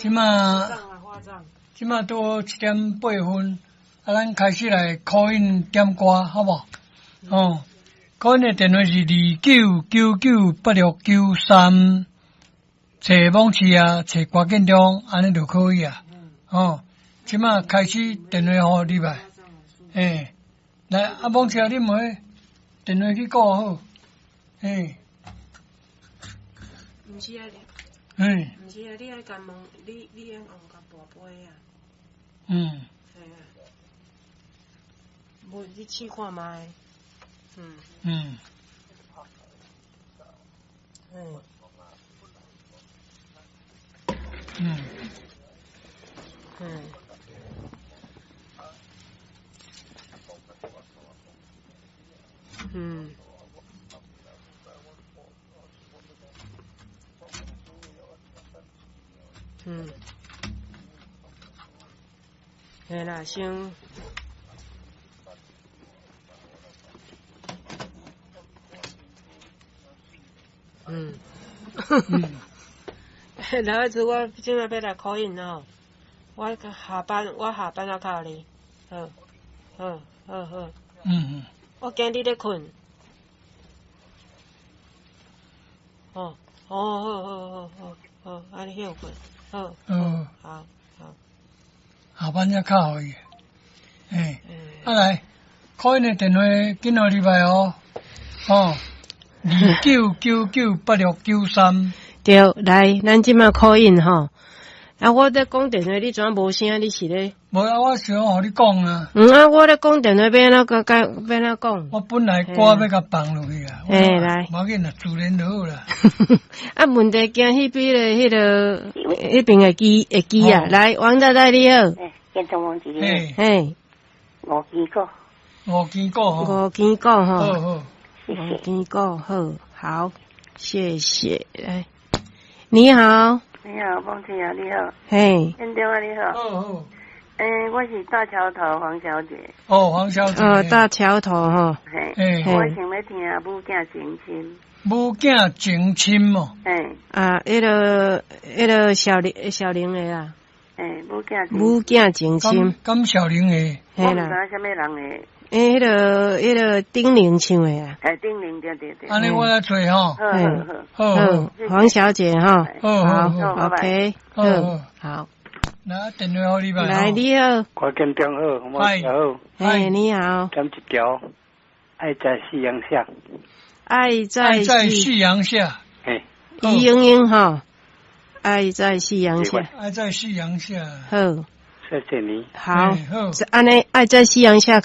即马都7:08，咱开始来 call in 点歌，好无？哦，call in 的电话是29998693，找网市啊，找歌建中，安尼就可以啊。哦，即马开始电话互你吧。来，网市啊，你莫电话去顾好。 毋是啊，毋是啊，你爱甲问，你爱用甲跋杯啊。系啊。无你试看卖。嘿啦，先。老子我即摆要来考验哦，我下班要靠你，好。我惊你咧困。好，安尼休困，好。 下班才靠伊。来，call in的电话紧互你来哦。29998693。 对，来，咱即马 call in 吼。啊，我在讲电话，你怎无声？你是咧？ 无啊，我想互你讲啊。 我咧讲电话，要安怎讲？ 我本来歌要甲放落去啊。 来， 无要紧啦，自然就好啦。 啊，问题惊迄边的迄边的机啊，来，王太太你好。 建中王姐姐。5支歌。 5支歌吼。 5支歌吼。 好。 5支歌好，谢谢。来，你好。 你好，王姐啊，你好。建中啊，你好。 好。 我是大桥头黄小姐。 黄小姐。 大桥头吼。 我想要听母囝情深。 母囝情深哦。 迄个小玲的啦。母囝情深。 敢小玲的。 我毋知啥物人的。 迄个丁玲唱的啊。 丁玲对。 安尼我来找吼。 好， 黄小姐哈。 好 ，OK， 好。 来电话互你吧。 来，你好。 我跟中好，我好。你好。 点一条，爱在夕阳下。 爱在夕阳下。 英英哈。爱在夕阳下。 爱在夕阳下。 好。 谢谢你。 好。安尼爱在夕阳下。